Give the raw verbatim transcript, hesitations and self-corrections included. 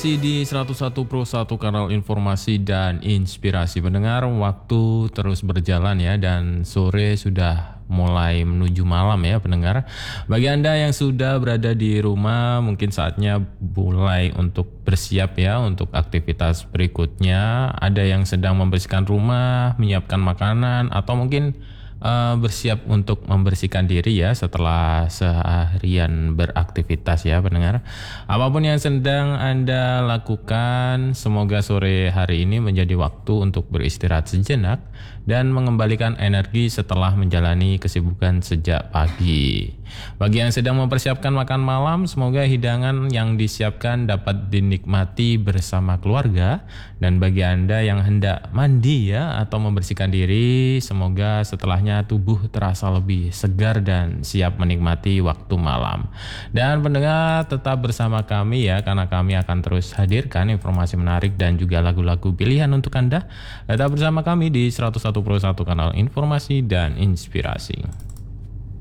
masih di seratus satu Pro satu kanal informasi dan inspirasi. Pendengar, waktu terus berjalan ya, dan sore sudah mulai menuju malam ya pendengar. Bagi Anda yang sudah berada di rumah, mungkin saatnya mulai untuk bersiap ya untuk aktivitas berikutnya. Ada yang sedang membersihkan rumah, menyiapkan makanan, atau mungkin Uh, bersiap untuk membersihkan diri ya setelah seharian beraktivitas ya pendengar. Apapun yang sedang Anda lakukan, semoga sore hari ini menjadi waktu untuk beristirahat sejenak dan mengembalikan energi setelah menjalani kesibukan sejak pagi. Bagi yang sedang mempersiapkan makan malam, semoga hidangan yang disiapkan dapat dinikmati bersama keluarga. Dan bagi Anda yang hendak mandi ya atau membersihkan diri, semoga setelahnya tubuh terasa lebih segar dan siap menikmati waktu malam. Dan pendengar, tetap bersama kami ya, karena kami akan terus hadirkan informasi menarik dan juga lagu-lagu pilihan untuk Anda. Tetap bersama kami di seratus satu Pro satu kanal informasi dan inspirasi.